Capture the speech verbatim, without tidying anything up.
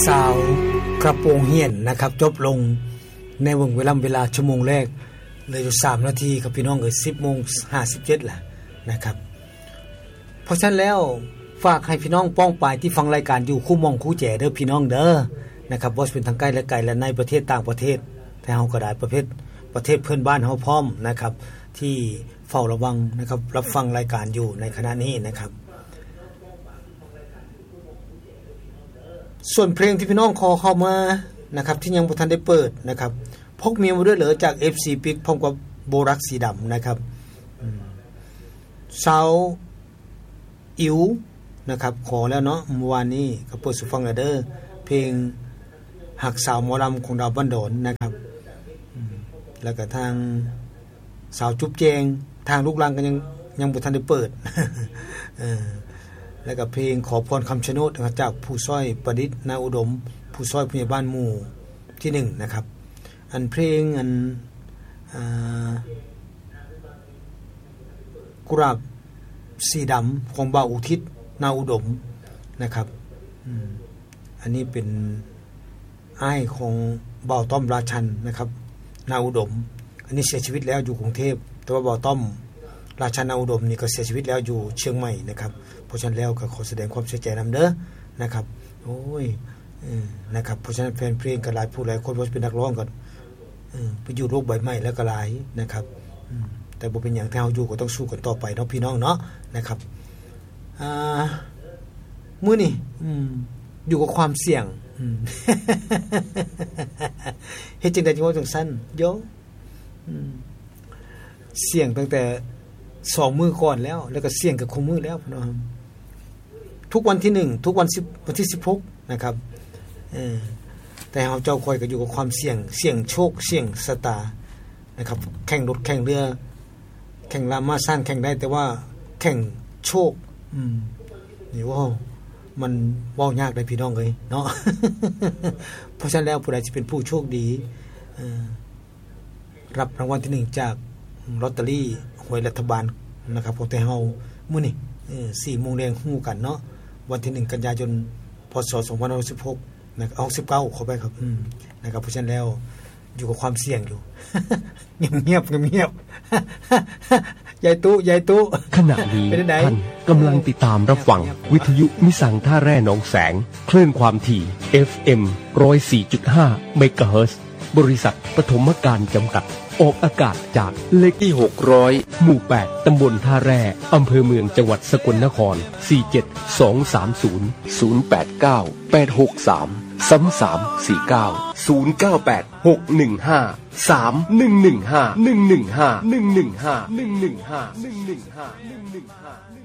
สาวกระโปรงเหียนนะครับจบลงในวงเวลาเวลาชั่วโมงแรกเลยอยู่สามนาทีครับพี่น้องเอ้ย สิบโมงห้าสิบเจ็ดล่ะนะครับเพราะฉะนั้นแล้วฝากให้พี่น้องป้องปายที่ฟังรายการอยู่คู่มองคู่แจ๋เด้อพี่น้องเด้อนะครับว่าเป็นทางใกล้และไกลและในประเทศต่างประเทศแต่เฮาก็ได้ประเภทประเทศเพื่อนบ้านเฮาพร้อมนะครับที่เฝ้าระวังนะครับรับฟังรายการอยู่ในขณะนี้นะครับส่วนเพลงที่พี่น้องขอเข้ามานะครับที่ยังบ่ทันได้เปิดนะครับพกเมียมาด้วยเหรอจาก เอฟ ซี Pick พร้อมกับโบรักสีดำนะครับสาวอิ๋วนะครับขอแล้วเนาะเมื่อวานนี้ก็เปิดสู่ฟังแล้วเด้อเพลงหักสาวหมอลำของดาวบ้านโดนนะครับแล้วก็ทางสาวจุ๊บแจงทางลูกลังก็ยังยังบ่ทันได้เปิดเออแล้วก็เพลงขอพรคำชะโนดจากผู้ซ้อยประดิษฐ์นาอุดมผู้ซ้อยผู้ใหญ่บ้านหมู่ที่หนึ่งนะครับอันเพลงอันกุราบสีดำของบ่าวอุทิศนาอุดมนะครับอันนี้เป็นอ้ายของบ่าวต้อมราชันนะครับนาอุดมอันนี้เสียชีวิตแล้วอยู่กรุงเทพแต่ว่าบ่าวต้อมราชันนาอุดมนี่ก็เสียชีวิตแล้วอยู่เชียงใหม่นะครับเพราะฉะนั้นแล้วก็ขอแสดงความเสียใจนำเด้อนะครับโอ้ยนะครับเพราะฉะนั้นแฟนเพลงก็หลายผู้หลายคนว่าเป็นนักร้องก็ไปอยู่โลกใบใหม่แล้วก็หลายนะครับแต่บ่เป็นอย่างที่เฮาอยู่ก็ต้องสู้กันต่อไปเนาะพี่น้องเนาะนะครับอ่ามื้อนี้อยู่กับความเสี่ยงเฮ็ดจังได๋จังว่าจังซั่นโยเสี่ยงตั้งแต่สองมื้อก่อนแล้วแล้วก็เสี่ยงกับคุมื้อแล้วพี่น้องทุกวันที่หนึ่งทุกวัน10วันที่สิบหกนะครับเออแต่เฮาเจ้าคอยก็อยู่กับความเสี่ยงเสี่ยงโชคเสี่ยงชะตานะครับแข่งรถแข่งเรือแข่งลามาสร้างแข่งได้แต่ว่าแข่งโชคอืมนี่ว้าวมันเว้ายากได้พี่น้องเอ้ยเนาะ เพราะฉะนั้นแล้วผู้ใดสิเป็นผู้โชคดีเอ่อรับรางวัลที่หนึ่งจากลอตเตอรี่หวยรัฐบาลนะครับพวกแต่เฮามื้อนี้เออ สี่โมงแดงฮู้กันเนาะวันที่หนึ่งกันยายนพ.ศ. สองพันห้าร้อยสิบหกนะครับเอาสิบเก้าขอไปครับอืมนะครับเพราะฉะนั้นแล้วอยู่กับความเสี่ยงอยู่ เงียบๆเงียบๆยายตู้ยายตู้ขณะนี้ท่านกำลังติดตามรับฟังวิทยุมิสังท่าแร่หนองแสงคลื่นความถี่ เอฟ เอ็ม หนึ่งศูนย์สี่จุดห้า เมกะเฮิรตซ์บริษัทปฐมการจำกัดออกอากาศจากเลขที่หกร้อยหมู่แปดตำบลท่าแร่อำเภอเมืองจังหวัดสกลนครสี่เจ็ดสองสามศูนย์ ศูนย์แปดเก้า แปดหกสาม สามสามสี่เก้า ศูนย์เก้าแปด หกหนึ่งห้า สามหนึ่งหนึ่งห้า หนึ่งหนึ่งห้า หนึ่งหนึ่งห้า หนึ่งหนึ่งห้า หนึ่งหนึ่งห้า หนึ่งหนึ่งห้า